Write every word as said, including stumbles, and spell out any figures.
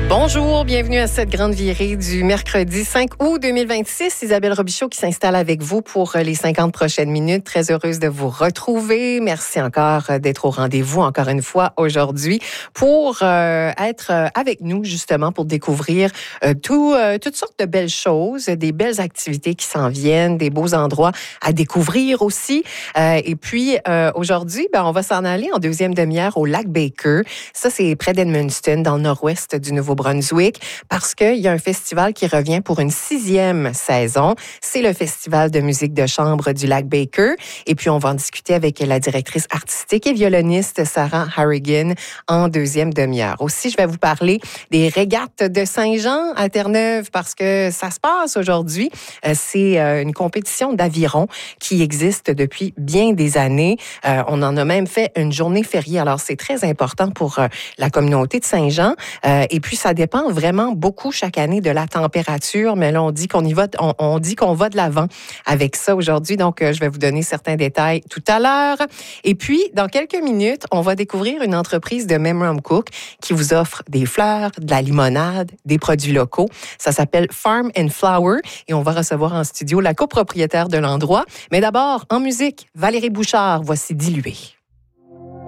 Bonjour, bienvenue à cette grande virée du mercredi cinq août deux mille vingt-six. Isabelle Robichaud qui s'installe avec vous pour les cinquante prochaines minutes. Très heureuse de vous retrouver. Merci encore d'être au rendez-vous encore une fois aujourd'hui pour euh, être avec nous justement pour découvrir euh, tout, euh, toutes sortes de belles choses, des belles activités qui s'en viennent, des beaux endroits à découvrir aussi. Euh, et puis euh, aujourd'hui, ben, on va s'en aller en deuxième demi-heure au lac Baker. Ça, c'est près d'Edmundston, dans le nord-ouest du Nouveau-Brunswick. Brunswick, parce qu'il y a un festival qui revient pour une sixième saison. C'est le Festival de musique de chambre du lac Baker. Et puis, on va en discuter avec la directrice artistique et violoniste Sarah Harrigan en deuxième demi-heure. Aussi, je vais vous parler des régates de Saint-Jean à Terre-Neuve parce que ça se passe aujourd'hui. C'est une compétition d'aviron qui existe depuis bien des années. On en a même fait une journée fériée. Alors, c'est très important pour la communauté de Saint-Jean. Et puis, ça dépend vraiment beaucoup chaque année de la température, mais là, on dit qu'on y va, on, on dit qu'on va de l'avant avec ça aujourd'hui. Donc, euh, je vais vous donner certains détails tout à l'heure. Et puis, dans quelques minutes, on va découvrir une entreprise de Memram Cook qui vous offre des fleurs, de la limonade, des produits locaux. Ça s'appelle Farm and Flower et on va recevoir en studio la copropriétaire de l'endroit. Mais d'abord, en musique, Valérie Bouchard, voici Dilué.